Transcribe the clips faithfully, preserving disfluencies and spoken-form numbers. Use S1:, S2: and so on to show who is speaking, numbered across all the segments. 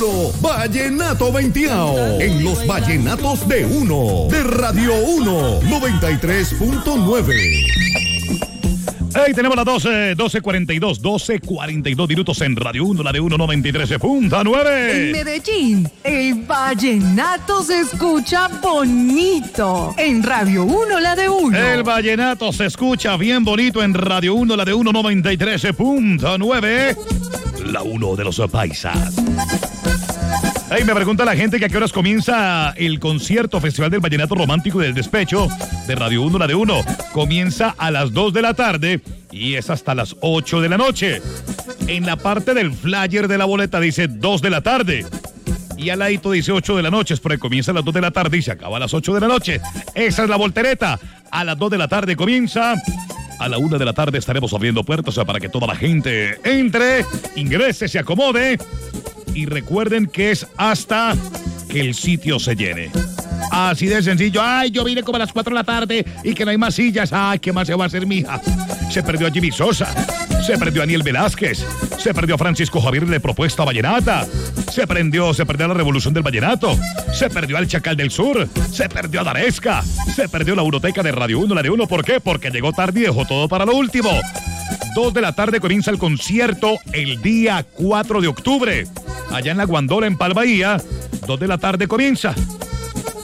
S1: puro vallenato venteado en los vallenatos de uno, de Radio uno, noventa y tres punto nueve.
S2: Hey, tenemos las doce, doce cuarenta y dos, doce cuarenta y dos minutos en Radio uno, la de uno noventa y tres punto nueve.
S3: En Medellín, el vallenato se escucha bonito. En Radio uno, la de uno.
S2: El vallenato se escucha bien bonito en Radio uno, la de uno noventa y tres punto nueve. La uno de los paisas. Hey, me pregunta la gente que a qué horas comienza el concierto Festival del Vallenato Romántico y del Despecho de Radio uno, la de uno. Comienza a las dos de la tarde y es hasta las ocho de la noche. En la parte del flyer de la boleta dice dos de la tarde. Y al ladito dice ocho de la noche, es porque comienza a las dos de la tarde y se acaba a las ocho de la noche. Esa es la voltereta. A las dos de la tarde comienza. A la una de la tarde estaremos abriendo puertas para que toda la gente entre, ingrese, se acomode. Y recuerden que es hasta que el sitio se llene. Así de sencillo. Ay, yo vine como a las cuatro de la tarde y que no hay más sillas. Ay, ¿qué más se va a hacer, mija? Se perdió a Jimmy Sosa. Se perdió a Aniel Velázquez. Se perdió a Francisco Javier de Propuesta Vallenata. Se perdió, se perdió a la Revolución del Vallenato. Se perdió al Chacal del Sur. Se perdió a Daresca. Se perdió la Euroteca de Radio uno, la de uno. ¿Por qué? Porque llegó tarde y dejó todo para lo último. Dos de la tarde comienza el concierto el día cuatro de octubre. Allá en la Guandola, en Palbahía, dos de la tarde comienza.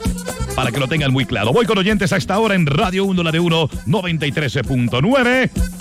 S2: Para que lo tengan muy claro. Voy con oyentes a esta hora en Radio uno, la de uno, noventa y tres punto nueve.